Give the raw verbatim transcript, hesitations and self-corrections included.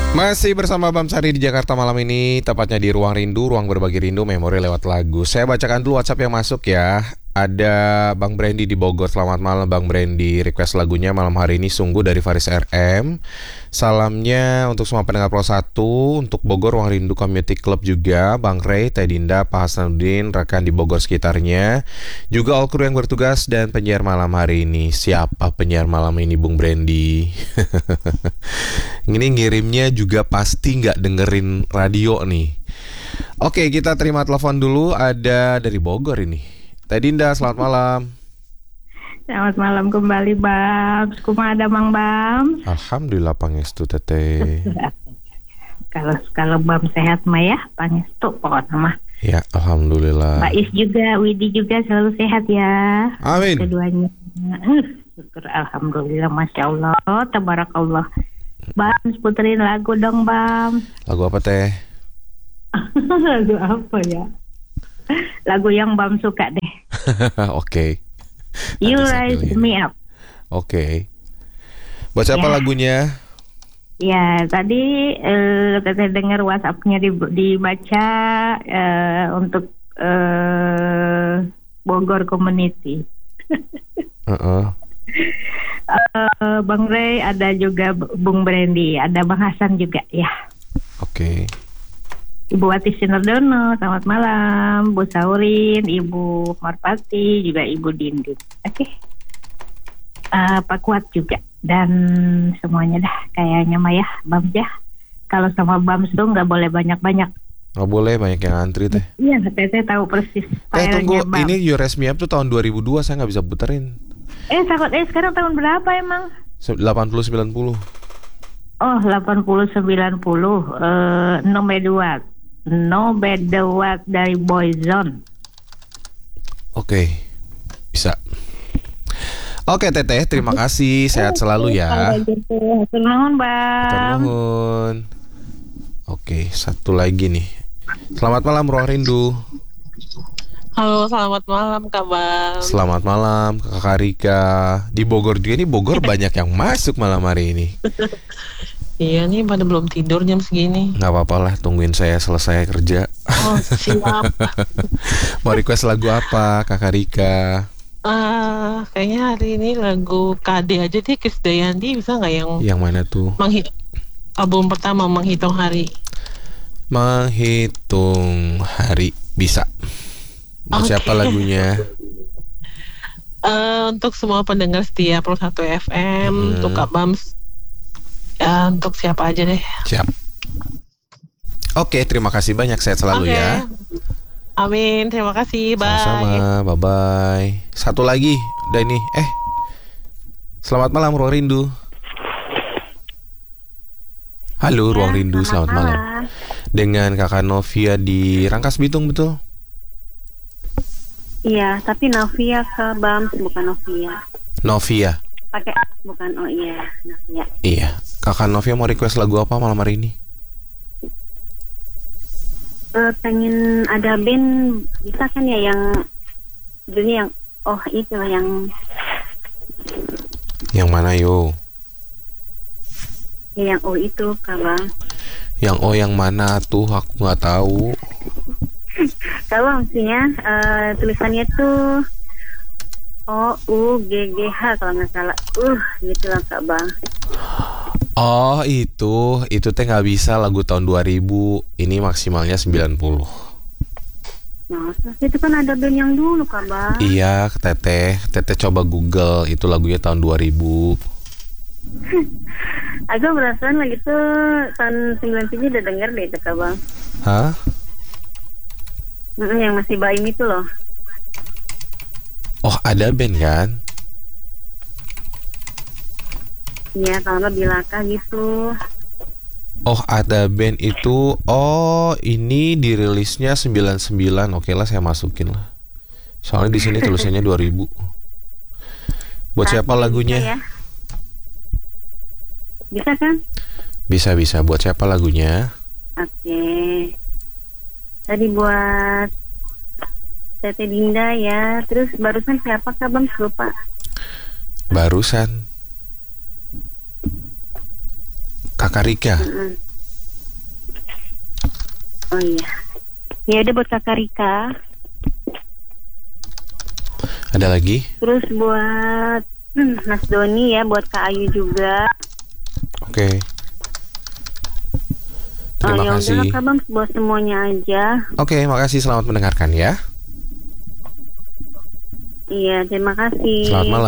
Masih bersama Bam Sari di Jakarta malam ini, tepatnya di Ruang Rindu, ruang berbagi rindu, memori lewat lagu. Saya bacakan dulu WhatsApp yang masuk ya. Ada Bang Brandy di Bogor. Selamat malam Bang Brandy. Request lagunya malam hari ini sungguh dari Faris R M. Salamnya untuk semua pendengar Pro satu, untuk Bogor Ruang Rindu Community Club juga, Bang Ray, Teh Dinda, Pak Hasanuddin, rekan di Bogor sekitarnya. Juga all kru yang bertugas dan penyiar malam hari ini. Siapa penyiar malam ini Bung Brandy? Ini ngirimnya juga pasti nggak dengerin radio nih. Oke, kita terima telepon dulu. Ada dari Bogor ini. Teh Dinda, selamat malam. Selamat malam kembali Bam. Kumaha ada Mang Bam? Alhamdulillah pangestu Teteh. Kalau kalau Bam sehat mah ya, pangestu pokoknya mah. Ya, alhamdulillah. Pak Is juga, Widi juga selalu sehat ya. Amin. Keduanya. Uh, syukur alhamdulillah, masya Allah, tabarakallah. Bam, puterin lagu dong Bam. Lagu apa Teh? Lagu apa ya? Lagu yang Bam suka deh. Oke. Okay. You Rise Me Up. Oke. Okay. Buat siapa ya. Lagunya? Ya, tadi eh, kita dengar WhatsApp-nya di, dibaca eh, untuk eh, Bogor Community. uh-uh. uh, Bang Ray, ada juga Bung Brandy, ada Bang Hasan juga ya. Oke. Okay. Ibu Wati Sinardono, selamat malam. Bu Saurin, Ibu Marpati, juga Ibu Dindin. Oke. Okay. Uh, Pak Kuat juga. Dan semuanya dah kayaknya mah ya, Bam ya. Kalau sama Bam tuh nggak boleh banyak-banyak. Nggak boleh banyak yang antri Teh. Iya, Teteh tahu persis. Teh tunggu, Bam. Ini You Raise Me Up tuh tahun dua ribu dua, saya nggak bisa puterin. Eh, takut eh sekarang tahun berapa emang? delapan puluh sembilan puluh. Oh, delapan puluh sembilan puluh. Uh, no matter what. No Better What dari Boyzone. Oke, okay. Bisa. Oke okay, Teteh, terima kasih. Sehat selalu ya. Nuhun Bang. Nuhun. Oke, satu lagi nih. Selamat malam Ruang Rindu. Halo, selamat malam Kak Bang. Selamat malam Kakak Rika. Di Bogor juga nih, Bogor banyak yang masuk malam hari ini. Iya nih, pada belum tidur jam segini. Gak apa-apa lah, tungguin saya selesai kerja. Oh, siap. Mau request lagu apa Kakak Rika? Ah, uh, kayaknya hari ini lagu K D aja deh, Krisdayanti, bisa nggak yang? Yang mana tuh? Menghi- album pertama, Menghitung Hari. Menghitung Hari, bisa. Mau okay. Siapa lagunya? Uh, untuk semua pendengar setia Pro satu F M, hmm. untuk Kak Bams. Ya, untuk siapa aja deh. Siap. Oke, terima kasih banyak. Sehat selalu okay. Ya. Amin, terima kasih. Bye. Sama-sama, bye-bye. Satu lagi, udah ini. Eh, selamat malam Ruang Rindu. Halo ya, Ruang Rindu, selamat, selamat malam. malam. Dengan Kakak Novia di Rangkas Bitung, betul? Iya, tapi Novia ke Bams, bukan Novia. Novia. Pakai bukan, oh iya, Novia. Iya. Kakak Novia mau request lagu apa malam hari ini? Uh, pengen ada band, bisa kan ya yang judulnya yang oh itu yang yang mana yo? Ya, yang oh itu Kabang. Yang oh yang mana tuh? Aku nggak tahu. Kalau maksudnya uh, tulisannya tuh O U G G H kalau nggak salah. Uh, gitu lah Kak Bang. Oh itu, itu teh nggak bisa lagu tahun dua ribu. Ini maksimalnya sembilan puluh. Nah, itu kan ada band yang dulu Kak Bang. Iya, Teteh, Teteh coba Google, itu lagunya tahun dua ribu. Aku perasaan lagi tuh tahun sembilan puluh tujuh udah denger deh itu Kak Bang. Hah? Mm-mm, yang masih Baim itu loh. Oh ada band kan? Iya, kalau nggak Bilaka gitu. Oh ada band itu. Oh ini dirilisnya sembilan puluh sembilan. Oke lah saya masukin lah. Soalnya di sini tulisannya dua ribu. Buat siapa lagunya? Bisa, ya? Bisa kan? Bisa bisa. Buat siapa lagunya? Oke. Tadi buat Tete Dinda ya. Terus barusan siapa Kak Bang? Lupa. Barusan Kakak Rika. Mm-mm. Oh iya. Ya udah buat Kakak Rika. Ada lagi? Terus buat hmm, Mas Doni ya, buat Kak Ayu juga. Oke. Terima oh, ya kasih. udahlah Kak Bams, buat semuanya aja. Oke, makasih. Selamat mendengarkan ya. Iya, terima kasih. Selamat malam.